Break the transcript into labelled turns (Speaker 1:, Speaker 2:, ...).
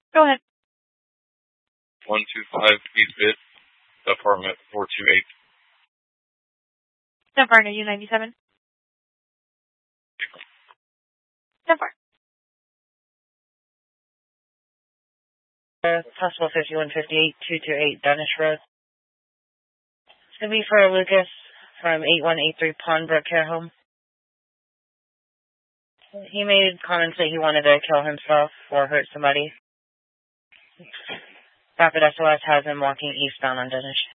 Speaker 1: Go ahead.
Speaker 2: 125 East Bid, apartment 428.
Speaker 1: Dunbar, are you 97? Dunbar.
Speaker 3: Possible 5158 228 Dunish Road. It's going to be for Lucas from 8183 Pondbrook Care Home. He made comments that he wanted to kill himself or hurt somebody. Rapid SOS has him walking eastbound on Dunish.